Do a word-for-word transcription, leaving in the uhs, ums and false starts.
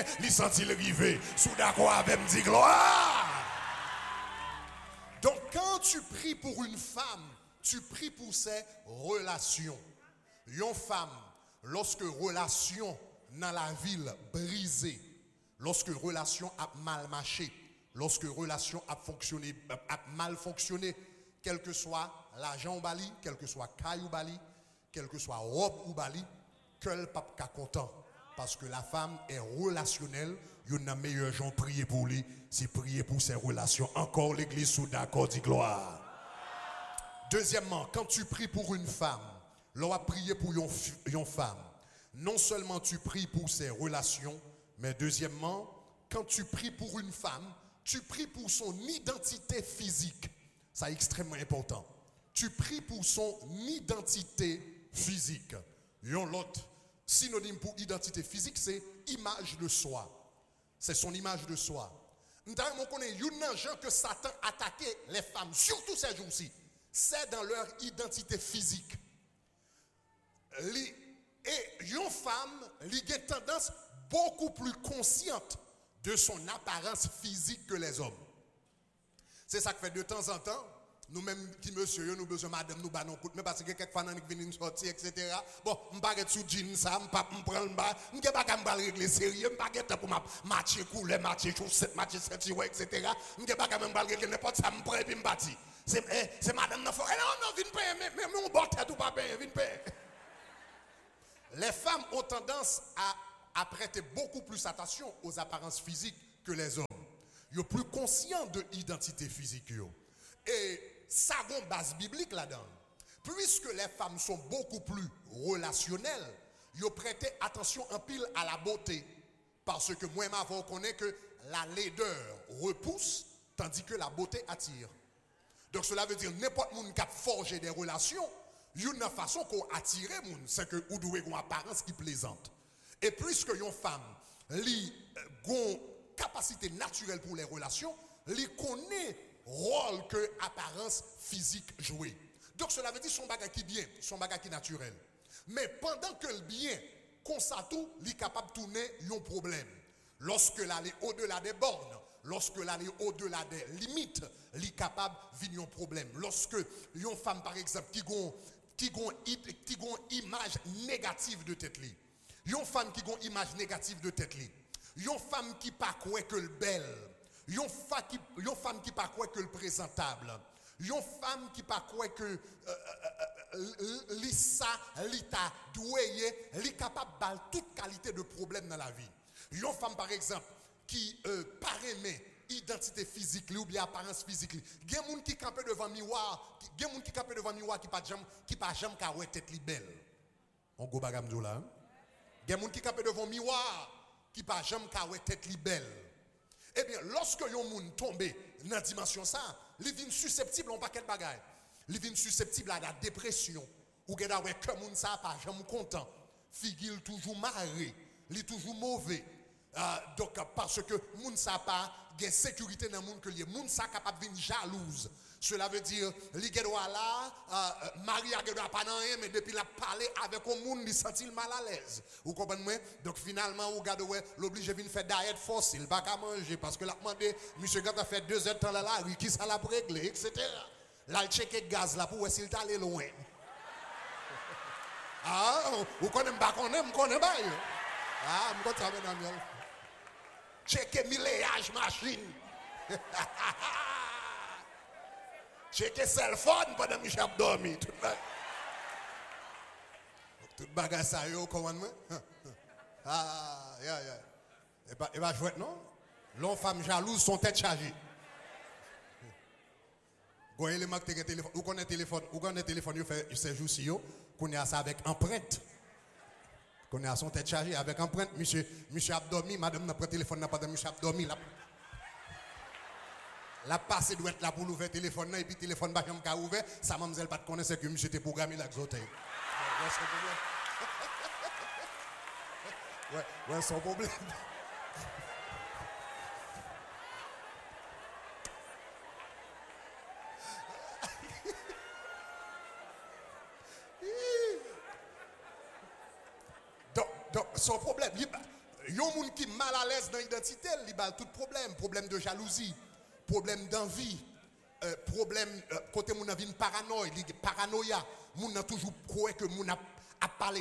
il sentit le river. Sous d'accord avec me dit gloire. Donc quand tu pries pour une femme, tu pries pour ses relations. Une femme, lorsque relation dans la ville brisée, lorsque relation a mal marché, lorsque relation a fonctionné, a mal fonctionné, quel que soit l'argent ou bali, quel que soit caille ou bali, quel que soit robe ou bali, que le pape est content. Parce que la femme est relationnelle, il y a meilleur gens prier pour lui, c'est prier pour ses relations. Encore l'église sous d'accord, dit gloire. Deuxièmement, quand tu pries pour une femme, l'on va prier pour une, une femme. Non seulement tu pries pour ses relations, mais deuxièmement, quand tu pries pour une femme, tu pries pour son identité physique. C'est extrêmement important. Tu pries pour son identité physique. L'autre synonyme pour identité physique, c'est image de soi. C'est son image de soi. Nous connaissons une gens que Satan attaquait les femmes, surtout ces jours-ci. C'est dans leur identité physique. Et une femme, elle a une tendance beaucoup plus consciente de son apparence physique que les hommes. C'est ça que fait de temps en temps, nous-mêmes qui monsieur, nous besoin madame, nous battons coup, mais parce que quelques fois nous venons sortir, et cetera. Bon, je ne vais pas sous jean, ça, je ne vais pas prendre, je ne vais pas régler sérieux, je ne vais pas pour matcher couleur, matcher chaussette, matcher ceinture, et cetera. Je ne vais pas régler n'importe ça, je prends et puis je bâtis. C'est madame, non, non, non, viens payer, mais on botte tout pas payer, viens payer. Les femmes ont tendance à, à prêter beaucoup plus attention aux apparences physiques que les hommes. Ils sont plus conscients de l'identité physique. Et ça a une base biblique là-dedans. Puisque les femmes sont beaucoup plus relationnelles, ils prêtent attention en pile à la beauté. Parce que moi, je connais que la laideur repousse, tandis que la beauté attire. Donc cela veut dire n'importe qui qui a forgé des relations, une façon qu'on attire les gens, c'est que vous devez avoir une apparence qui plaisante. Et puisque une femme a une capacité naturelle pour les relations, elle connaît le rôle que l'apparence physique joue. Donc cela veut dire son bagage qui bien, son bagage qui naturel. Mais pendant que le bien, comme ça tout, il est capable de tourner un problème. Lorsque l'aller au-delà des bornes, lorsque l'aller au-delà des limites, il est capable de venir un problème. Lorsque une femme, par exemple, qui a qui une image négative de tête, une femme qui a une image négative de tête, une femme qui pas quoi que le belle, une femme qui pas quoi que le présentable, une femme qui pas quoi que l'issa, l'ita doué, elle est capable de toute qualité de problème dans la vie. Une femme par exemple qui euh, paraît identité physique ou bien apparence physique, il y a des gens qui campent devant miroir, il y a des gens qui campent devant miroir qui pas jamais qui pas jamais ka tête li belle. On go bagam do là. Il y a des gens qui campent devant miroir qui pas jamais ka tête li belle. Eh bien, lorsque yon moun tombe dans la dimension ça, il vient susceptible à paquet de bagaille. Il vient susceptible à la dépression. Ou que da que moun ça pas jamais content. Figil toujours marré, il est toujours mauvais. Euh, donc parce que moun ça pas gain sécurité dans monde que les moun ça capable venir jalouse. Cela veut dire li doit là euh, Maria doit pas nan rien mais depuis la parler avec un monde il sentit mal à l'aise. Vous comprenez moi? Donc finalement ou gade ouais l'oblige venir faire diet force, il pas qu'à manger parce que l'a demandé monsieur quand a fait deux heures de temps là là qui ça l'a réglé et cetera. Là il checker gaz là pour voir s'il t'a allé loin. Ah, vous connaissez pas connaît, me connaît pas. Ah, me connaît travailler dans miel. Checker milléage machine. Checker cell phone pendant que j'ai dormi. Tout bagage ça yo comment moi? Ah, ya ya. Et pas et pas jouer non? L'homme femme jalouse son tête chargée. Quand il manque téléphone, ou connaît téléphone, ou connaît téléphone, il fait ces jours-ci yo, qu'on a ça avec empreinte. Qu'on a son tête chargée avec empreinte, monsieur, monsieur a dormi, madame n'a pas de téléphone, n'a pas de monsieur a dormi là. La passe doit être là pour l'ouvrir téléphone et puis le téléphone pas jamais ouvert, ça mademoiselle pas de connaître que monsieur était programmé là exoté. Ouais, ouais, sans problème. Donc, donc, son problème, yon moun qui mal à l'aise dans l'identité, il a tout problème, problème de jalousie, problème d'envie, euh, problème euh, côté moun a une paranoïa, paranoïa, moun a toujours croire que moun a, a parlé